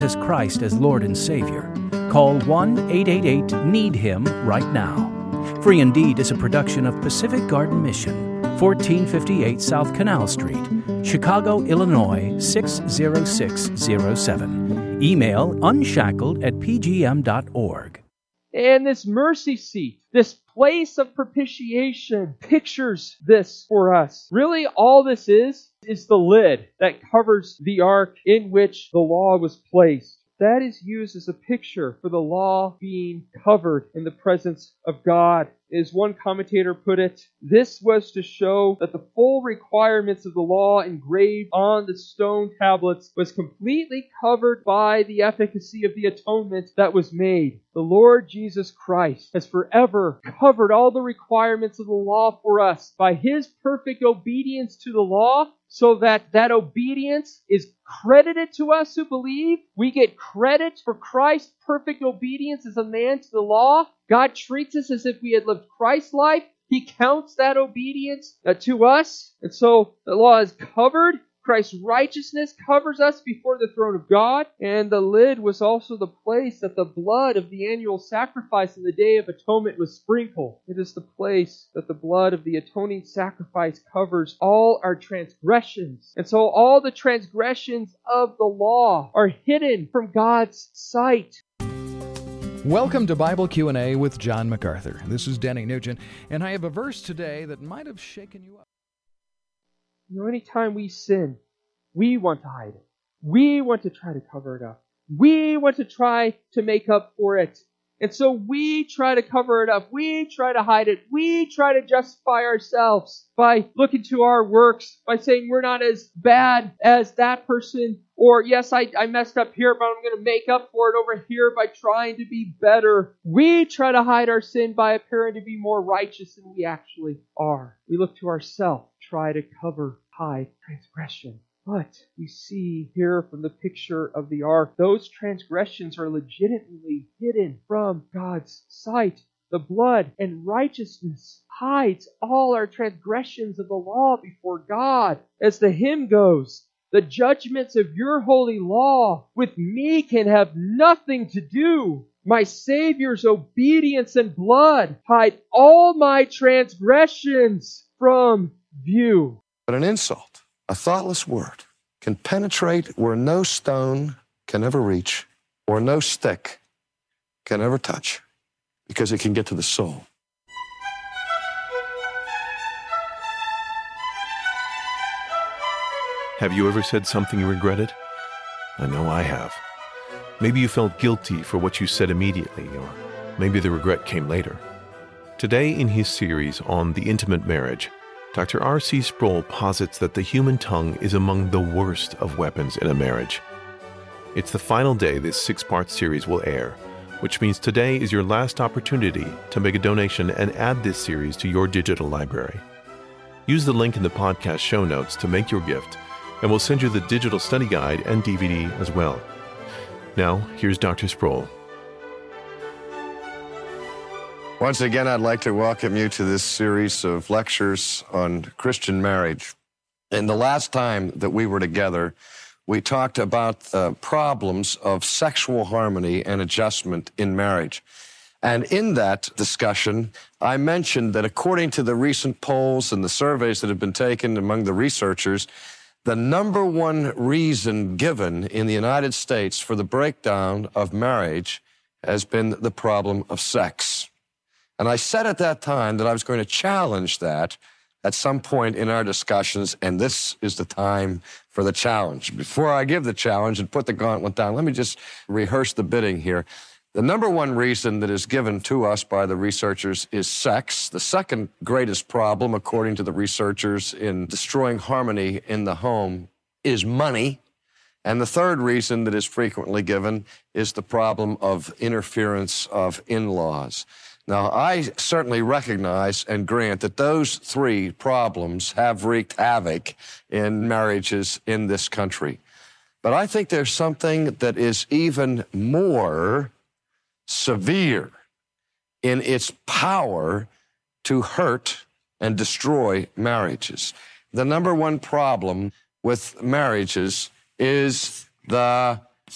Jesus Christ as Lord and Savior, call 1-888-NEED-HIM right now. Free Indeed is a production of Pacific Garden Mission, 1458 South Canal Street, Chicago, Illinois 60607. Email unshackled@pgm.org. And this mercy seat, this place of propitiation, pictures this for us. Really, all this is the lid that covers the ark in which the law was placed. That is used as a picture for the law being covered in the presence of God. As one commentator put it, this was to show that the full requirements of the law engraved on the stone tablets was completely covered by the efficacy of the atonement that was made. The Lord Jesus Christ has forever covered all the requirements of the law for us by His perfect obedience to the law, so that obedience is credited to us who believe. We get credit for Christ's perfect obedience as a man to the law. God treats us as if we had lived Christ's life. He counts that obedience to us. And so the law is covered. Christ's righteousness covers us before the throne of God. And the lid was also the place that the blood of the annual sacrifice in the Day of Atonement was sprinkled. It is the place that the blood of the atoning sacrifice covers all our transgressions. And so all the transgressions of the law are hidden from God's sight. Welcome to Bible Q&A with John MacArthur. This is Denny Nugent, and I have a verse today that might have shaken you up. Anytime we sin, we want to hide it. We want to try to cover it up. We want to try to make up for it. And so we try to cover it up. We try to hide it. We try to justify ourselves by looking to our works, by saying we're not as bad as that person. Or, yes, I messed up here, but I'm going to make up for it over here by trying to be better. We try to hide our sin by appearing to be more righteous than we actually are. We look to ourselves, try to hide transgression. But we see here from the picture of the ark, those transgressions are legitimately hidden from God's sight. The blood and righteousness hides all our transgressions of the law before God. As the hymn goes, the judgments of your holy law with me can have nothing to do. My Savior's obedience and blood hide all my transgressions from view. But an insult, a thoughtless word, can penetrate where no stone can ever reach or no stick can ever touch, because it can get to the soul. Have you ever said something you regretted? I know I have. Maybe you felt guilty for what you said immediately, or maybe the regret came later. Today, in his series on the intimate marriage, Dr. R.C. Sproul posits that the human tongue is among the worst of weapons in a marriage. It's the final day this 6-part series will air, which means today is your last opportunity to make a donation and add this series to your digital library. Use the link in the podcast show notes to make your gift, and we'll send you the digital study guide and DVD as well. Now, here's Dr. Sproul. Once again, I'd like to welcome you to this series of lectures on Christian marriage. And the last time that we were together, we talked about the problems of sexual harmony and adjustment in marriage. And in that discussion, I mentioned that according to the recent polls and the surveys that have been taken among the researchers, the number one reason given in the United States for the breakdown of marriage has been the problem of sex. And I said at that time that I was going to challenge that at some point in our discussions, and this is the time for the challenge. Before I give the challenge and put the gauntlet down, let me just rehearse the bidding here. The number one reason that is given to us by the researchers is sex. The second greatest problem, according to the researchers, in destroying harmony in the home is money. And the third reason that is frequently given is the problem of interference of in-laws. Now, I certainly recognize and grant that those three problems have wreaked havoc in marriages in this country. But I think there's something that is even more severe in its power to hurt and destroy marriages. The number one problem with marriages is the